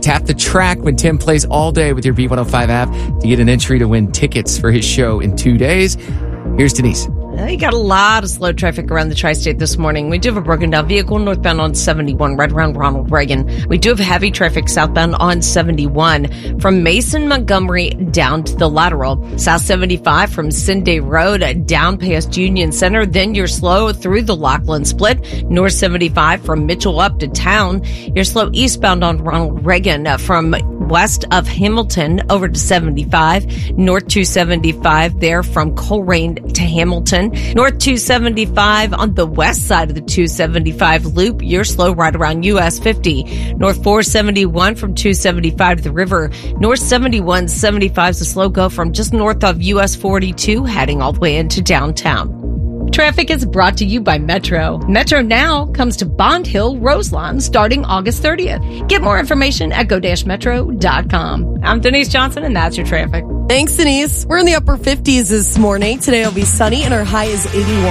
Tap the track when Tim plays all day with your B105 app to get an entry to win tickets for his show in 2 days. Here's Denise. You got a lot of slow traffic around the tri-state this morning. We do have a broken down vehicle northbound on 71 right around Ronald Reagan. We do have heavy traffic southbound on 71 from Mason Montgomery down to the lateral. South 75 from Cinday Road down past Union Center. Then you're slow through the Lachlan Split. North 75 from Mitchell up to town. You're slow eastbound on Ronald Reagan from west of Hamilton over to 75. North 275 there from Coleraine to Hamilton. North 275 on the west side of the 275 loop. You're slow right around US 50. North 471 from 275 to the river. North 71, 75 is a slow go from just north of US 42 heading all the way into downtown. Traffic is brought to you by Metro. Metro Now comes to Bond Hill, Roselawn, starting August 30th. Get more information at go-metro.com. I'm Denise Johnson, and that's your traffic. Thanks, Denise. We're in the upper 50s this morning. Today will be sunny, and our high is 81.